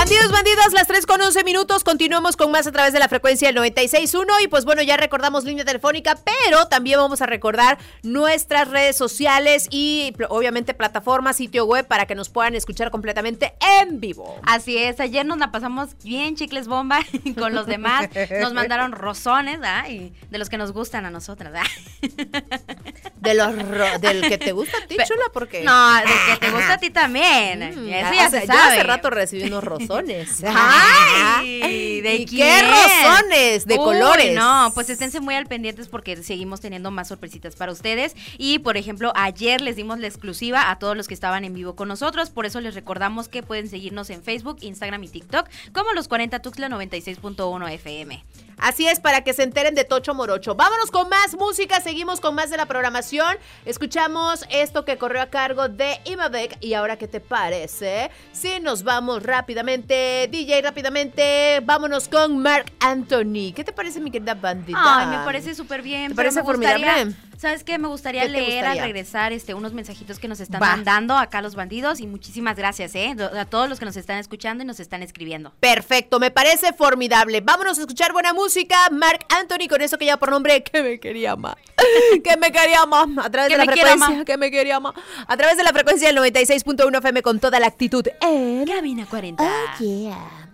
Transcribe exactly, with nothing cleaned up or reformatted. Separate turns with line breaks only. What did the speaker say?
Bandidos, bandidas, las tres con once minutos. Continuamos con más a través de la frecuencia del noventa y seis punto uno. Y pues bueno, ya recordamos línea telefónica, pero también vamos a recordar nuestras redes sociales y obviamente plataformas, sitio web para que nos puedan escuchar completamente en vivo.
Así es, ayer nos la pasamos bien chicles bomba con los demás. Nos mandaron rozones, ¿ah? Y de los que nos gustan a nosotras, ¿ah?
De los ro- del que te gusta a ti, chula, porque
no, del que te gusta a ti también. Mm, Eso ya se
yo
sabe.
hace rato recibí unos rozones.
Ay, ¿de
¿Y
quién?
qué rozones? De
Uy,
colores.
No, pues esténse muy al pendientes porque seguimos teniendo más sorpresitas para ustedes. Y por ejemplo, ayer les dimos la exclusiva a todos los que estaban en vivo con nosotros. Por eso les recordamos que pueden seguirnos en Facebook, Instagram y TikTok como Los cuarenta Tuxtla noventa y seis punto uno F M.
Así es, para que se enteren de Tocho Morocho. Vámonos con más música, seguimos con más de la programación. Escuchamos esto que corrió a cargo de Imavec. ¿Y ahora qué te parece? Sí, nos vamos rápidamente, D J, rápidamente. Vámonos con Marc Anthony. ¿Qué te parece, mi querida bandita?
Ay, me parece súper bien.
¿Te parece formidable?
¿Sabes qué? Me gustaría
¿Qué te
leer
gustaría?
al regresar este, unos mensajitos que nos están
Va.
mandando acá los bandidos. Y muchísimas gracias, ¿eh? A todos los que nos están escuchando y nos están escribiendo.
Perfecto, me parece formidable. Vámonos a escuchar buena música. Marc Anthony con eso que lleva por nombre Que me quería más. Que me quería más. A través
Que
de la
me quiera
frecuencia.
más.
Que me quería más. A través de la frecuencia del noventa y seis punto uno F M con toda la actitud en
Cabina cuarenta.
Oh, yeah.